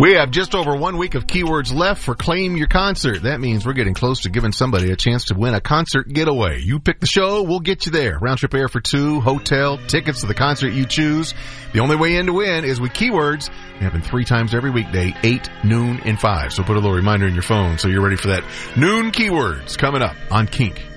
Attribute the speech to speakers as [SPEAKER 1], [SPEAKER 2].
[SPEAKER 1] We have just over 1 week of keywords left for Claim Your Concert. That means we're getting close to giving somebody a chance to win a concert getaway. You pick the show, we'll get you there. Round trip air for 2, hotel, tickets to the concert you choose. The only way in to win is with keywords. They happen 3 times every weekday, 8, noon, and 5. So put a little reminder in your phone so you're ready for that noon keywords coming up on Kink